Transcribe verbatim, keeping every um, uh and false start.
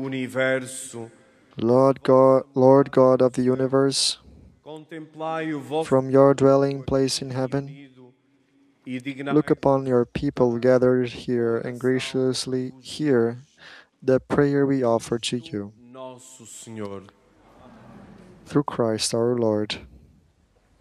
universo, Lord God, Lord God of the universe, contemplai o vosso from your dwelling place in heaven, unido e dignai look upon your people gathered here and graciously hear the prayer we offer to you. nosso Senhor. Through Christ our Lord.